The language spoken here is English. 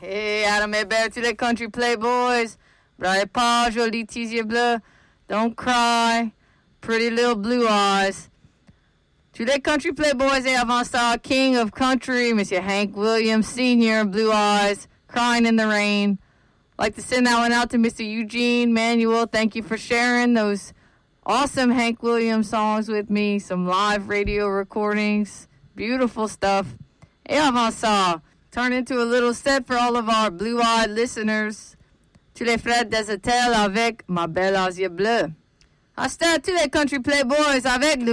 Hey, Adam Hébert, tous les country playboys. Braille pas, joli petits yeux bleus. Don't cry. Pretty little blue eyes. Tous les country playboys et avant ça, king of country, Monsieur Hank Williams Sr., Blue Eyes, Crying in the Rain. I'd like to send that one out to Mr. Eugene Manuel. Thank you for sharing those awesome Hank Williams songs with me. Some live radio recordings. Beautiful stuff. Et avant ça, turn into a little set for all of our blue-eyed listeners. Tous les frères des hôtels avec Ma Belle aux yeux bleus. Hasta tous les country playboys avec le